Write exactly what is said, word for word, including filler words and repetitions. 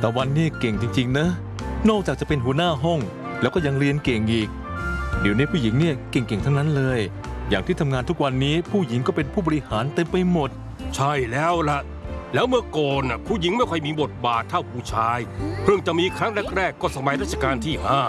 ตะวันนี่เก่งจริงๆนะนอกจากจะเป็นหัวหน้าห้องแล้วก็ยังเรียนเก่งอีกเดี๋ยวนี้ผู้หญิงเนี่ยเก่งๆทั้งนั้นเลยอย่างที่ทำงานทุกวันนี้ผู้หญิงก็เป็นผู้บริหารเต็มไปหมดใช่แล้วล่ะแล้วเมื่อก่อนน่ะผู้หญิงไม่ค่อยมีบทบาทเท่าผู้ชายเพิ่งจะมีครั้งแรกๆก็สมัยรัชกาลที่ห้า